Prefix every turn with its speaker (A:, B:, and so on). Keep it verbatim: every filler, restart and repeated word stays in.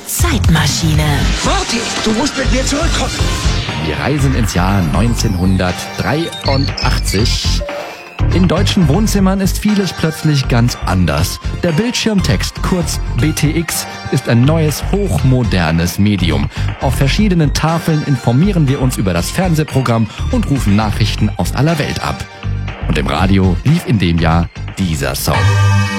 A: Zeitmaschine.
B: Marty, du musst mit mir zurückkommen.
C: Wir reisen ins Jahr neunzehnhundertdreiundachtzig. In deutschen Wohnzimmern ist vieles plötzlich ganz anders. Der Bildschirmtext, kurz B T X, ist ein neues, hochmodernes Medium. Auf verschiedenen Tafeln informieren wir uns über das Fernsehprogramm und rufen Nachrichten aus aller Welt ab. Und im Radio lief in dem Jahr dieser Song.